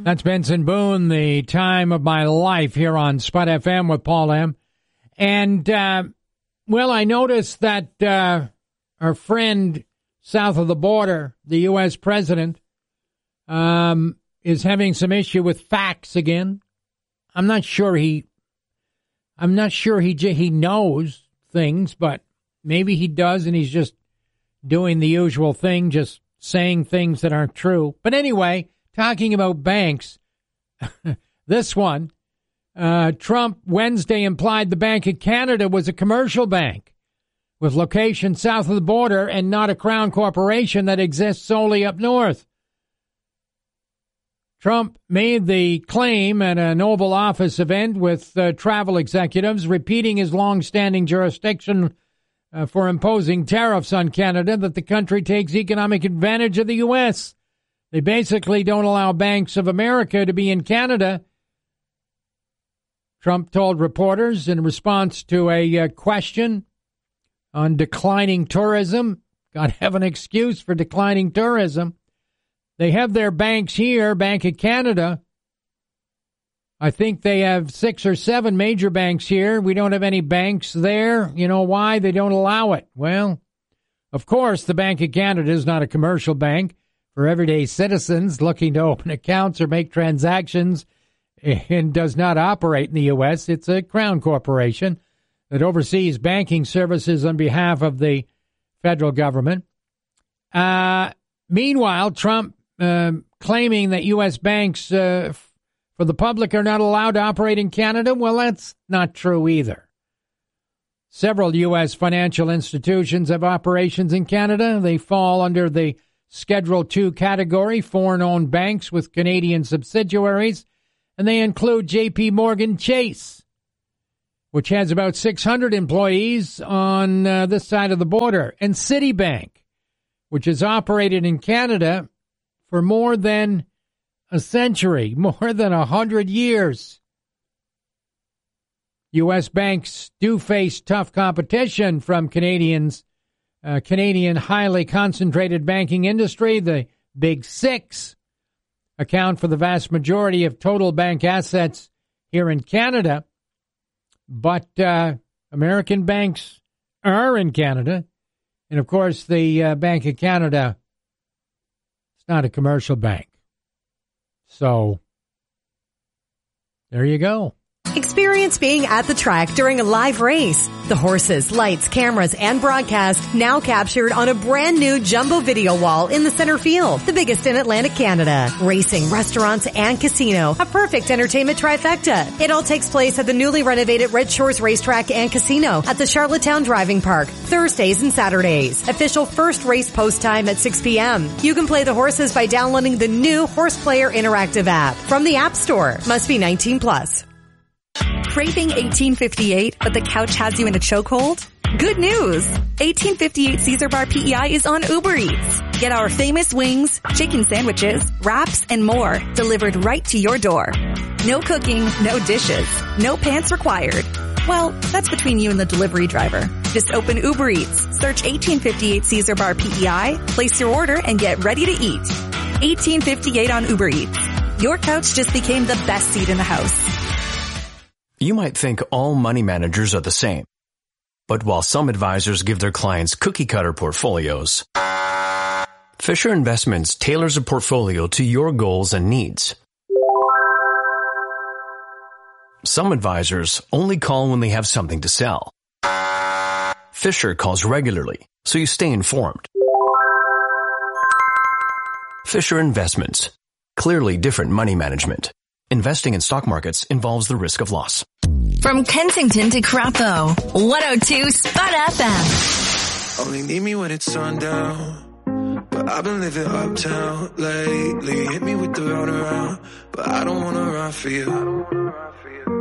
That's Benson Boone, the time of my life here on Spud FM with Paul M. And, well, I noticed that our friend south of the border, the U.S. president, is having some issue with facts again. I'm not sure he knows things, but maybe he does, and he's just doing the usual thing, just saying things that aren't true. But anyway, talking about banks, this one, Trump Wednesday implied the Bank of Canada was a commercial bank with location south of the border and not a crown corporation that exists solely up north. Trump made the claim at an Oval Office event with travel executives, repeating his long-standing jurisdiction for imposing tariffs on Canada, that the country takes economic advantage of the U.S. They basically don't allow Banks of America to be in Canada, Trump told reporters in response to a question on declining tourism. Got to have an excuse for declining tourism. They have their banks here, Bank of Canada. I think they have 6 or 7 major banks here. We don't have any banks there. You know why? They don't allow it. Well, of course, the Bank of Canada is not a commercial bank for everyday citizens looking to open accounts or make transactions, and does not operate in the U.S. It's a crown corporation that oversees banking services on behalf of the federal government. Meanwhile, Trump claiming that U.S. banks for the public are not allowed to operate in Canada. Well, that's not true either. Several U.S. financial institutions have operations in Canada. They fall under the Schedule II category, foreign-owned banks with Canadian subsidiaries, and they include J.P. Morgan Chase, which has about 600 employees on this side of the border, and Citibank, which has operated in Canada for more than a century, more than 100 years. U.S. banks do face tough competition from Canadian highly concentrated banking industry. The Big Six account for the vast majority of total bank assets here in Canada. But American banks are in Canada. And, of course, the Bank of Canada is not a commercial bank. So, there you go. Experience being at the track during a live race. The horses, lights, cameras, and broadcast now captured on a brand new jumbo video wall in the center field, the biggest in Atlantic Canada. Racing, restaurants, and casino, a perfect entertainment trifecta. It all takes place at the newly renovated Red Shores Racetrack and Casino at the Charlottetown Driving Park, Thursdays and Saturdays. Official first race post time at 6 p.m. You can play the horses by downloading the new Horse Player Interactive app from the App Store. Must be 18 plus. Craving 1858, but the couch has you in a chokehold? Good news! 1858 Caesar Bar PEI is on Uber Eats. Get our famous wings, chicken sandwiches, wraps, and more delivered right to your door. No cooking, no dishes, no pants required. Well, that's between you and the delivery driver. Just open Uber Eats, search 1858 Caesar Bar PEI, place your order, and get ready to eat. 1858 on Uber Eats. Your couch just became the best seat in the house. You might think all money managers are the same. But while some advisors give their clients cookie-cutter portfolios, Fisher Investments tailors a portfolio to your goals and needs. Some advisors only call when they have something to sell. Fisher calls regularly, so you stay informed. Fisher Investments. Clearly different money management. Investing in stock markets involves the risk of loss. From Kensington to Crapo, 102 Spud FM. Only need me when it's sundown, but I've been living uptown lately. Hit me with the round around, but I don't wanna run for you.